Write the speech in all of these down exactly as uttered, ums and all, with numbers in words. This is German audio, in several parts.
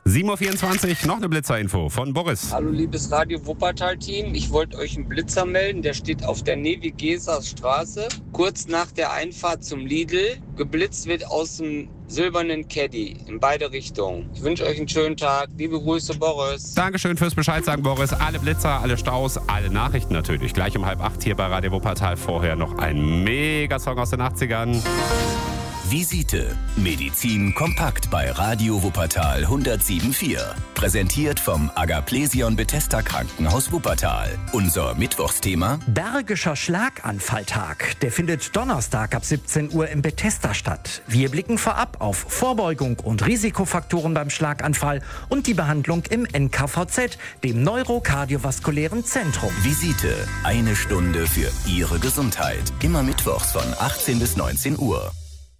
sieben Uhr vierundzwanzig, noch eine Blitzerinfo von Boris. Hallo liebes Radio Wuppertal-Team, ich wollte euch einen Blitzer melden, der steht auf der Nevi-Gesas-Straße, kurz nach der Einfahrt zum Lidl. Geblitzt wird aus dem silbernen Caddy in beide Richtungen. Ich wünsche euch einen schönen Tag, liebe Grüße Boris. Dankeschön fürs Bescheid sagen, Boris. Alle Blitzer, alle Staus, alle Nachrichten natürlich. Gleich um halb acht hier bei Radio Wuppertal. Vorher noch ein Mega-Song aus den achtzigern. Visite. Medizin kompakt bei Radio Wuppertal hundertsieben Komma vier. Präsentiert vom Agaplesion Bethesda Krankenhaus Wuppertal. Unser Mittwochsthema: Bergischer Schlaganfalltag. Der findet Donnerstag ab siebzehn Uhr im Bethesda statt. Wir blicken vorab auf Vorbeugung und Risikofaktoren beim Schlaganfall und die Behandlung im N K V Z, dem Neurokardiovaskulären Zentrum. Visite. Eine Stunde für Ihre Gesundheit. Immer mittwochs von achtzehn bis neunzehn Uhr.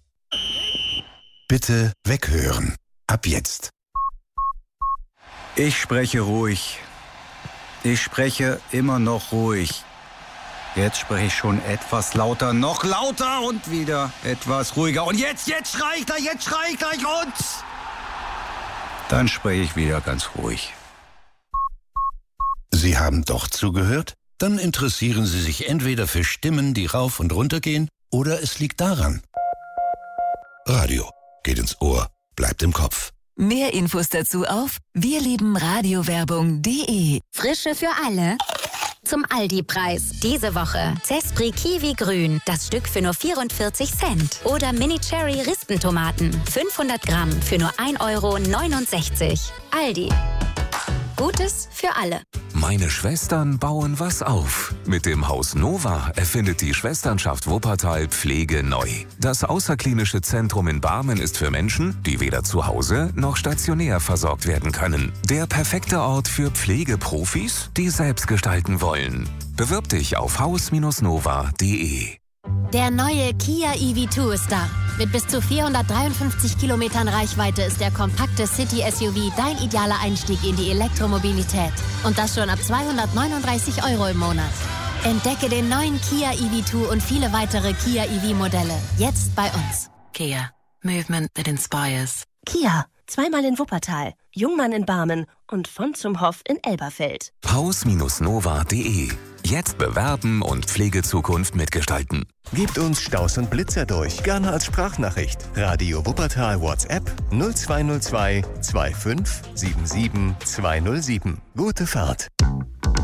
Bitte weghören. Ab jetzt. Ich spreche ruhig. Ich spreche immer noch ruhig. Jetzt spreche ich schon etwas lauter, noch lauter und wieder etwas ruhiger. Und jetzt, jetzt schrei ich gleich, jetzt schrei ich gleich und... Dann spreche ich wieder ganz ruhig. Sie haben doch zugehört? Dann interessieren Sie sich entweder für Stimmen, die rauf und runter gehen, oder es liegt daran. Radio geht ins Ohr, bleibt im Kopf. Mehr Infos dazu auf wirliebenradiowerbung punkt de. Frische für alle. Zum Aldi-Preis. Diese Woche Zespri Kiwi Grün. Das Stück für nur vierundvierzig Cent. Oder Mini Cherry Rispentomaten. fünfhundert Gramm für nur ein Euro neunundsechzig. Aldi. Gutes für alle. Meine Schwestern bauen was auf. Mit dem Haus Nova erfindet die Schwesternschaft Wuppertal Pflege neu. Das außerklinische Zentrum in Barmen ist für Menschen, die weder zu Hause noch stationär versorgt werden können. Der perfekte Ort für Pflegeprofis, die selbst gestalten wollen. Bewirb dich auf haus nova punkt de. Der neue Kia E V zwei ist da. Mit bis zu vierhundertdreiundfünfzig Kilometern Reichweite ist der kompakte City-S U V dein idealer Einstieg in die Elektromobilität. Und das schon ab zweihundertneununddreißig Euro im Monat. Entdecke den neuen Kia E V zwei und viele weitere Kia E V-Modelle. Jetzt bei uns. Kia. Movement that inspires. Kia. Zweimal in Wuppertal, Jungmann in Barmen und von zum Hof in Elberfeld. haus nova punkt de. Jetzt bewerben und Pflegezukunft mitgestalten. Gebt uns Staus und Blitzer durch, gerne als Sprachnachricht. Radio Wuppertal WhatsApp null zwei null zwei zwei fünf sieben sieben zwei null sieben. Gute Fahrt.